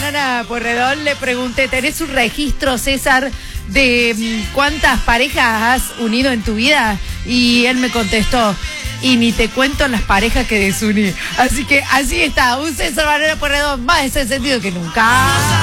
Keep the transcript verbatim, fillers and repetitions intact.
Banana Porredón le pregunté, ¿tenés un registro, César, de mm, cuántas parejas has unido en tu vida? Y él me contestó, y ni te cuento las parejas que desuní. Así que así está, un César Banana Porredón más desencendido que nunca.